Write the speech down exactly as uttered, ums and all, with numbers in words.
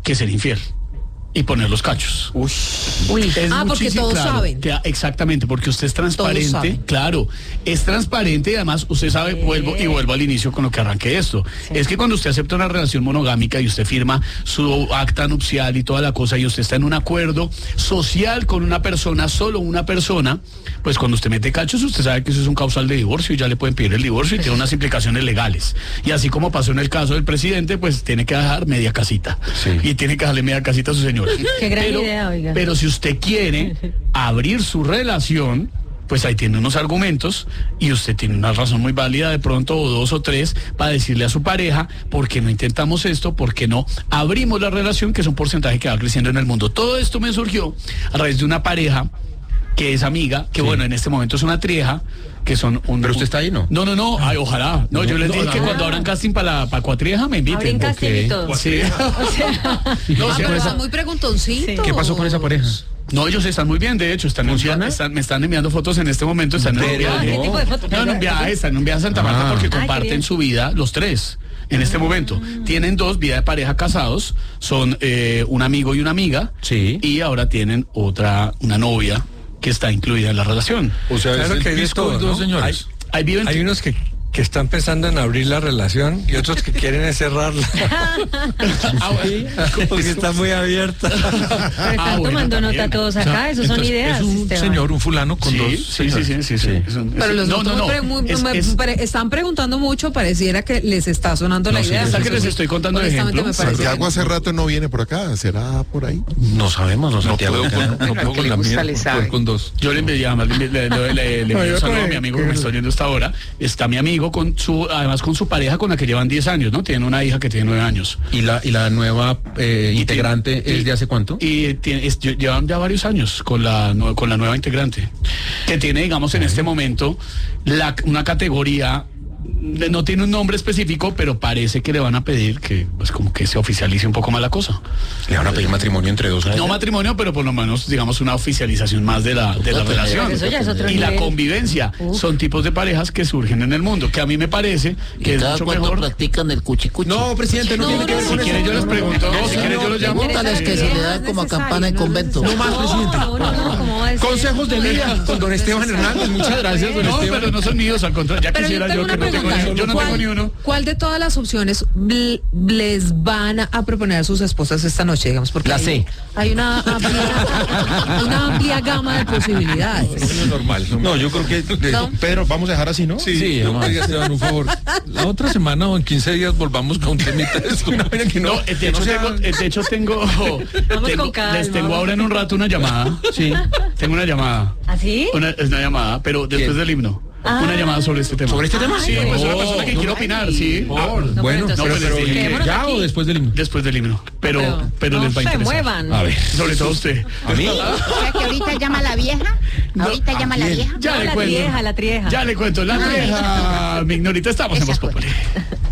que ser infiel y poner los cachos. Uy. Uy. Es Ah, porque muchísimo- todos claro, saben. que- exactamente, porque usted es transparente, saben. claro, es transparente y además usted sabe, vuelvo y vuelvo al inicio con lo que arranqué esto, es que cuando usted acepta una relación monogámica y usted firma su acta nupcial y toda la cosa y usted está en un acuerdo social con una persona, solo una persona, pues cuando usted mete cachos usted sabe que eso es un causal de divorcio y ya le pueden pedir el divorcio y tiene unas implicaciones legales. Y así como pasó en el caso del presidente, pues tiene que dejar media casita. Sí. Y tiene que dejarle media casita a su señora. Qué gran pero, idea, oiga. pero si usted quiere abrir su relación, pues ahí tiene unos argumentos y usted tiene una razón muy válida de pronto, o dos o tres, para decirle a su pareja, ¿por qué no intentamos esto? ¿Por qué no abrimos la relación? Que es un porcentaje que va creciendo en el mundo. Todo esto me surgió a raíz de una pareja que es amiga, que Sí. bueno, en este momento es una trieja, que son un... Pero usted está ahí, ¿no? No, no, no, ay, ojalá. No, No, yo les no, dije no. que cuando abran casting para la para Cuatrieja me inviten. Abren casting y porque- todo. Sí. O sea, No, Ah, sí, pero esa- está muy preguntoncito. ¿Qué pasó con esa pareja? no, ellos están muy bien, de hecho, están, ¿Funciona? están- me están enviando fotos en este momento, están en un Pero viaje. ¿qué tipo de fotos? No, en un viaje, están en un viaje a Santa Marta Ah. porque Ay, qué comparten bien. su vida los tres. En este momento tienen dos, vida de pareja casados, son eh, un amigo y una amiga, Sí. y ahora tienen otra, una novia que está incluida en la relación. O sea, Claro es que el hay de pisco todo, y dos ¿no? señores. Ahí viven. Hay unos que, que están pensando en abrir la relación y otros que quieren es cerrarla. Ah, bueno. Porque está muy abierta. pero están Ah, bueno, tomando nota también. todos acá, esos son Entonces, ideas. Es un Esteban. señor, un fulano con Sí, dos sí, sí, señores. sí, sí, sí. Sí. Es un- Pero es- los no, noto no, no. muy pre- muy- Es- me- es- pre- están preguntando mucho, pareciera que les está sonando la No, sí, idea. yo ¿Sabes sé que les estoy contando de Honestamente ejemplo? me parece Santiago bien. hace rato no viene por acá, ¿será por ahí? No sabemos, no, No Santiago. puedo con, no puedo con la mía, le puedo sabe. con dos. Yo le envié, además, le, envié- le, le, le- le envié un saludo a mi amigo que me está oyendo hasta ahora. Está mi amigo con su, además con su pareja con la que llevan diez años, ¿no? Tienen una hija que tiene nueve años. ¿Y la, y la nueva eh, Y integrante tiene- es de hace cuánto? Y tiene, es- lle- llevan ya varios años con la, nue- con la nueva integrante, que tiene, digamos, en este momento la, una categoría, de- no tiene un nombre específico, pero parece que le van a pedir que, pues, como que se oficialice un poco más la cosa. Le van a pedir matrimonio entre dos años. No matrimonio, pero por lo menos, digamos, una oficialización más de la, de la Pues relación. eso ya es otro Y la nivel. convivencia. Uf. Son tipos de parejas que surgen en el mundo, que a mí me parece que es ¿Cada mucho cuánto mejor. practican el cuchicuchi? No, presidente, no, No, tiene que ver no, con Si eso. quieren yo les pregunto, no, si quieren yo los llamo. Pregúntales que se le da como a campana en convento. No más, presidente. No, no, no, ¿cómo va a ser? Consejos de vida con don Esteban Hernández. Muchas gracias, don No, Esteban. pero no son míos, al contrario, ya Pero yo quisiera tengo yo que una no tengo pregunta. ni, yo no ¿Cuál- tengo ni uno. ¿Cuál de todas las opciones bl- les van a proponer a sus esposas esta noche, digamos? Porque La hay, C. hay una amplia, una amplia gama de posibilidades. Eso es normal. No, yo creo que... de- ¿No? Pedro, vamos a dejar así, ¿no? Sí, yo vamos. podría Esteban un favor. La otra semana o en quince días volvamos con un temita de esto. Una vaina que no, No, de que hecho, no sea- tengo, de hecho tengo, tengo- con calma, les tengo vamos. ahora en un rato una llamada. Sí. Tengo una llamada. ¿Así? Una, es una llamada, pero después ¿Quién? del himno. Ah. Una llamada sobre este tema. ¿Sobre este tema? Sí, pues una Oh, persona que no, quiere opinar, sí. No, Bueno, pero entonces, no, pero les dije- quedémonos ¿ya aquí. o después del himno? Después del himno. Pero, pero, Pero les va a no se interesar. muevan. A ver. Sobre todo usted. ¿A mí? O sea que ahorita llama la vieja. Ahorita llama la vieja. Ya No, le la cuento. trieja, la trieja. Ya le cuento. La vieja. Mi ignorita, estamos en Esa Voz fue. Populi.